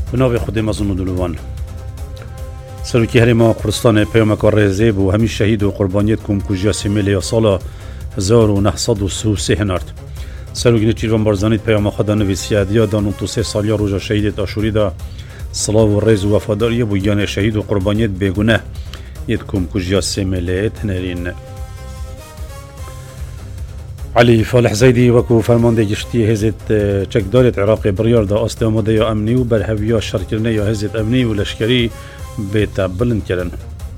بناو خود مزون دلوان سروکی هرما کردستان پیامک رزه و همی شهید و قربانیت کم کجیا سیملی سال 1933 هنارد. سروکی نتیجه بارزانیت پیام خدا نویسیادیا دانون تو 3 سالیا روزا شهید آشوری دا صلاح و رز و وفاداری بویان شهید و قربانیت بگونه ید کم کجیا سیملی تنرین. علی فالح زیدی وکو فرمانده گشتی هزت چکدارت عراق بریار دا است آماده یا امنی و برهویا شرکرنه یا هزت امنی و لشکری بیت بلند کردن.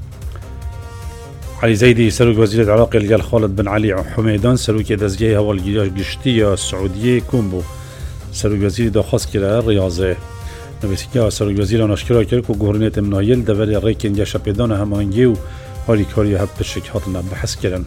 علی زیدی سروک وزیر العراق الگل خالد بن علی حمیدان سروک دزگاه هوالگیری گشتی یا سعودیه کمبو سروک وزیر داخواست کرده ریاضه نویسیگاه سروک وزیر آناشکرا کرد که گورنیت منایل دوری ریکن یا شپیدان همانگی و هاری کاری هب پشک هاتنا بحث کردن.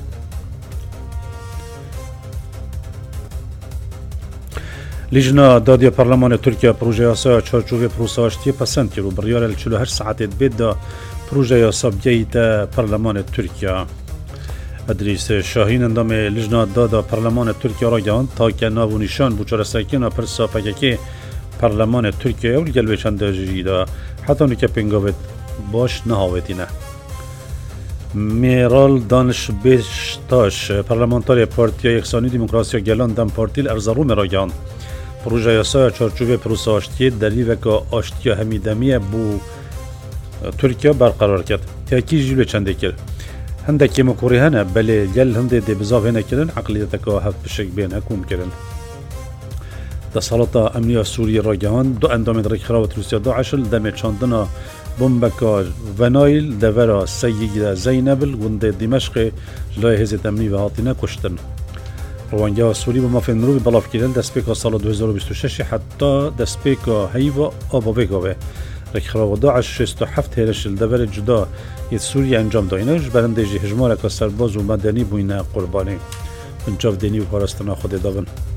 لجنة دادية برلمان تركيا بروجه ياسا چارچوب پروساشتی پسند کرد و بریار 48 ساعت بید دا پروژه یاسا بیایت برلمان ترکیا. ادریس شاهین اندام لجنة دادا برلمان ترکیا را گاند تا که ناو و نشان بوچار ساکن پرسا پککی برلمان ترکیا و گلویشان داجیدا حتی نکه پنگاوت باش نهاوتینه. میرال دانش بیشتاش پارلمانتاری پارتیا یکسانی دموکراسی گلان دم پارتیل ارزارو را گاند پروژه یاسا چارچوب پروسه آشتی دری و آشتی همیدمیه بو ترکیه برقرار کرد. تاکی جلو چنده کرد. هنده که مکوری هنه بله گل هنده دی بزاف هنه کردن عقلیت که هفت بشک بین حکوم کردن. دا سالتا امنیه سوریه را گهان دو اندام درک خراوت روسیا داعشل دم چاندنا بومبکا ونایل دورا سیگی زینبل ونده دمشق جلای هزت امنی و هاتینه کشتن. روانگاه سوری با مافین رو بلاف کردن دستپیکا سال 2026 حتی دستپیکا هیوا آبابگاوه رکخراو داعش 67 هرشل دور جدا ید سوری انجام داینش برندجی هجمارک سرباز و مدنی بوینه قربانی انجاف دینی و پارستنا خود داون.